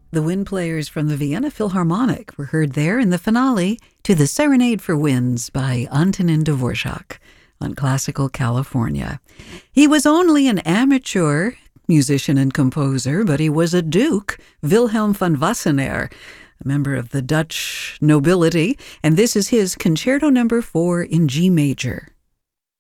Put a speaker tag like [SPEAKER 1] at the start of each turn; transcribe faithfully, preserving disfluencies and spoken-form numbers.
[SPEAKER 1] The wind players from the Vienna Philharmonic were heard there in the finale to the Serenade for Winds by Antonin Dvorak on Classical California. He was only an amateur musician and composer, but he was a duke, Wilhelm von Wassenaer, a member of the Dutch nobility, and this is his Concerto Number Four in G major.